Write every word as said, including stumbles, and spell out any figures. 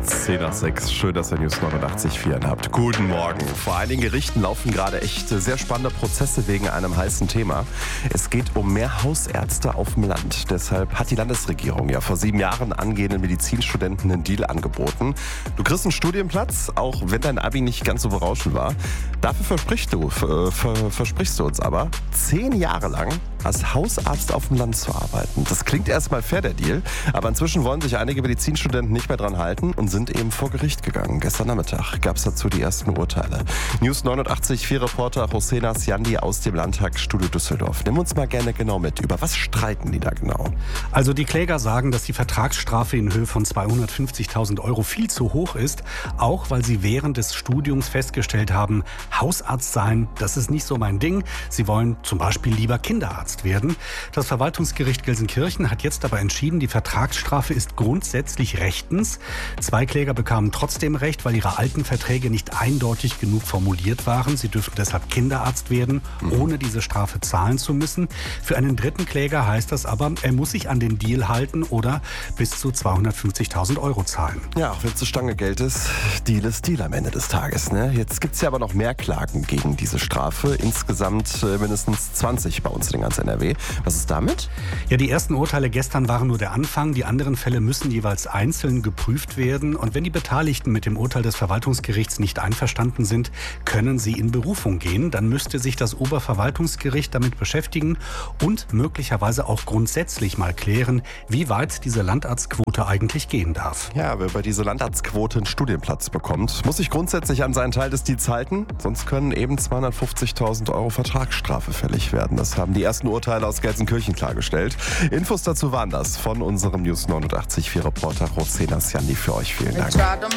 zehn nach sechs. Schön, dass ihr News neunundachtzig Komma vier habt. Guten Morgen. Vor einigen Gerichten laufen gerade echt sehr spannende Prozesse wegen einem heißen Thema. Es geht um mehr Hausärzte auf dem Land. Deshalb hat die Landesregierung ja vor sieben Jahren angehenden Medizinstudenten einen Deal angeboten. Du kriegst einen Studienplatz, auch wenn dein Abi nicht ganz so berauschend war. Dafür versprichst du, äh, ver, versprichst du uns aber, zehn Jahre lang als Hausarzt auf dem Land zu arbeiten. Das klingt erstmal fair, der Deal, aber inzwischen wollen sich einige Medizinstudenten nicht mehr dran halten und sind eben vor Gericht gegangen. Gestern Nachmittag gab es dazu die ersten Urteile. News neunundachtzig Komma vier Reporter Hossein Siandi aus dem Landtagsstudio Düsseldorf. Nimm uns mal gerne genau mit. Über was streiten die da genau? Also die Kläger sagen, dass die Vertragsstrafe in Höhe von zweihundertfünfzigtausend Euro viel zu hoch ist, auch weil sie während des Studiums festgestellt haben, Hausarzt sein, das ist nicht so mein Ding. Sie wollen zum Beispiel lieber Kinderarzt werden. Das Verwaltungsgericht Gelsenkirchen hat jetzt aber entschieden, die Vertragsstrafe ist grundsätzlich rechtens. Zwei Kläger bekamen trotzdem Recht, weil ihre alten Verträge nicht eindeutig genug formuliert waren. Sie dürfen deshalb Kinderarzt werden, ohne diese Strafe zahlen zu müssen. Für einen dritten Kläger heißt das aber, er muss sich an den Deal halten oder bis zu zweihundertfünfzigtausend Euro zahlen. Ja, auch wenn es zu Stange Geld ist, Deal ist Deal am Ende des Tages. Ne? Jetzt gibt es ja aber noch mehr Klagen gegen diese Strafe. Insgesamt äh, mindestens zwanzig bei uns in ganz N R W. Was ist damit? Ja, die ersten Urteile gestern waren nur der Anfang. Die anderen Fälle müssen jeweils einzeln geprüft werden. Und wenn die Beteiligten mit dem Urteil des Verwaltungsgerichts nicht einverstanden sind, können sie in Berufung gehen. Dann müsste sich das Oberverwaltungsgericht damit beschäftigen und möglicherweise auch grundsätzlich mal klären, wie weit diese Landarztquote eigentlich gehen darf. Ja, wer bei dieser Landarztquote einen Studienplatz bekommt, muss sich grundsätzlich an seinen Teil des Deals halten. Sonst können eben zweihundertfünfzigtausend Euro Vertragsstrafe fällig werden. Das haben die ersten Urteile aus Gelsenkirchen klargestellt. Infos dazu waren das von unserem News neunundachtzig Komma vier Reporter Hossein Siandi für euch. Vielen Dank.